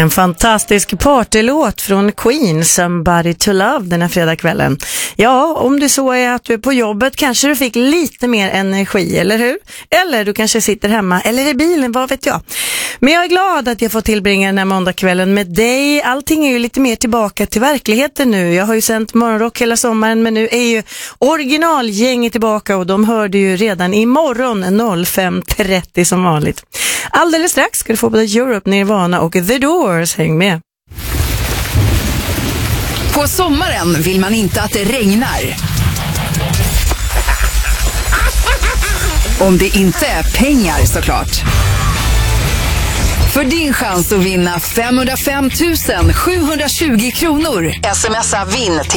En fantastisk partylåt från Queen, Somebody to Love, den här fredagskvällen. Ja, om det så är att du är på jobbet kanske du fick lite mer energi, eller hur? Eller du kanske sitter hemma eller i bilen, vad vet jag. Men jag är glad att jag får tillbringa den här måndagskvällen med dig. Allting är ju lite mer tillbaka till verkligheten nu. Jag har ju sänt morgonrock hela sommaren, men nu är ju originalgänget tillbaka och de hörde ju redan imorgon 05.30 som vanligt. Alldeles strax ska du få både Europe, Nirvana och The Doors. Häng med. På sommaren vill man inte att det regnar. Om det inte är pengar såklart. För din chans att vinna 505 720 kronor. SMSa vinn till